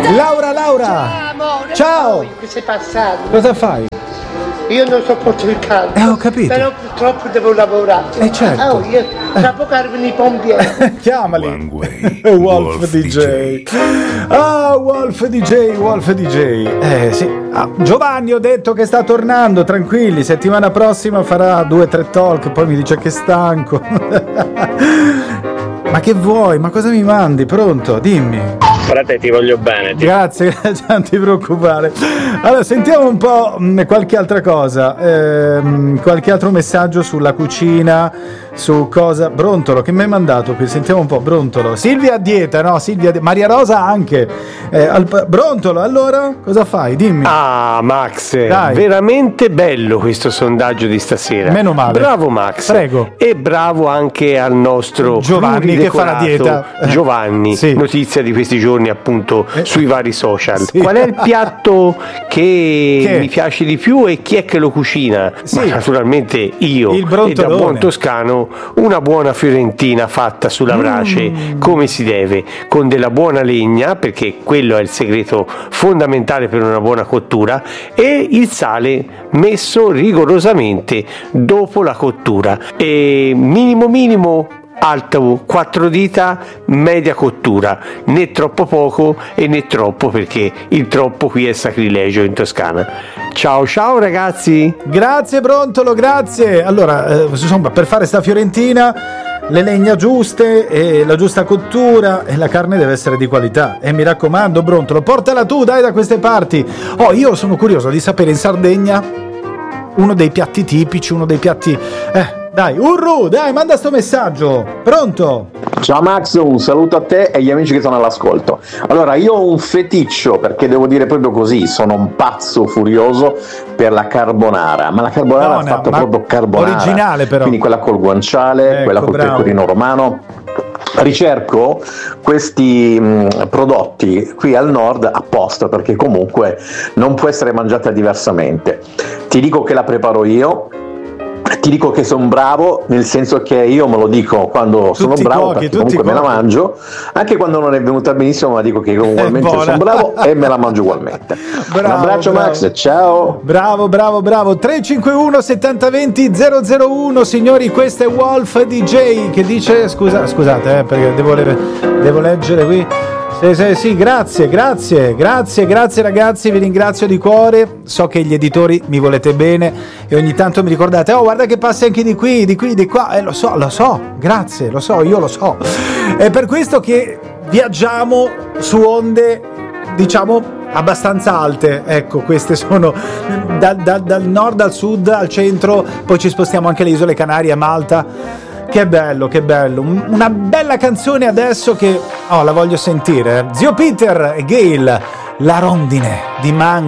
Laura. Ciao amore, Ciao. poi che sei passato? Cosa fai? Io non sopporto il caldo. Ho capito. Però purtroppo devo lavorare. Certo. Io tra poco arrivano i pompieri. Chiamali. Wolf DJ. Wolf DJ. Sì. Giovanni, ho detto che sta tornando, tranquilli, settimana prossima farà 2-3 talk, poi mi dice che è stanco. Ma che vuoi? Ma cosa mi mandi? Pronto? Dimmi. Frate, ti voglio bene. Grazie, non ti preoccupare. Allora, sentiamo un po' qualche altra cosa, qualche altro messaggio sulla cucina, su cosa. Brontolo, che mi hai mandato qui? Sentiamo un po'. Brontolo. Silvia a dieta, no? Maria Rosa anche. Brontolo, allora cosa fai? Dimmi. Ah, Max, Dai. veramente bello questo sondaggio di stasera. Meno male. Bravo Max. Prego. E bravo anche al nostro Giovanni che fa la dieta. Giovanni, Sì. Notizia di questi giorni appunto sui vari social. Sì. Qual è il piatto che mi piace di più e chi è che lo cucina? Sì. Ma naturalmente io. Il E da brontolone. buon toscano una buona fiorentina fatta sulla brace come si deve, con della buona legna, perché quello è il segreto fondamentale per una buona cottura, e il sale messo rigorosamente dopo la cottura, e minimo alto 4 dita, media cottura, né troppo poco e né troppo, perché il troppo qui è sacrilegio in Toscana. Ciao ragazzi. Grazie Brontolo, grazie. Allora, insomma, per fare sta fiorentina, le legna giuste e la giusta cottura, e la carne deve essere di qualità. E mi raccomando, Brontolo, portala tu, dai, da queste parti. Io sono curioso di sapere in Sardegna uno dei piatti tipici, uno dei piatti. Dai, Urru, dai, manda sto messaggio. Pronto? Ciao Max, un saluto a te e agli amici che sono all'ascolto. Allora, io ho un feticcio, perché devo dire proprio così, sono un pazzo furioso per la carbonara, ma la carbonara fatta proprio carbonara. Originale però. Quindi quella col guanciale, quella col pecorino romano. Ricerco questi prodotti qui al nord apposta, perché comunque non può essere mangiata diversamente. Ti dico che la preparo io. Ti dico che sono bravo, nel senso che io me lo dico quando sono bravo, perché comunque me la mangio, anche quando non è venuta benissimo, ma dico che ugualmente sono bravo e me la mangio ugualmente. Un abbraccio Max, ciao. Bravo 351 7020 001. Signori, questo è Wolf DJ che dice scusate perché devo leggere qui. Sì, grazie ragazzi, vi ringrazio di cuore. So che gli editori mi volete bene e ogni tanto mi ricordate: guarda che passi anche di qui, di qua. Lo so, grazie, io lo so. È per questo che viaggiamo su onde, diciamo, abbastanza alte. Ecco, queste sono dal nord al sud al centro, poi ci spostiamo anche alle isole Canarie, a Malta. Che bello, una bella canzone adesso che la voglio sentire. Zio Peter e Gail, La rondine di mango.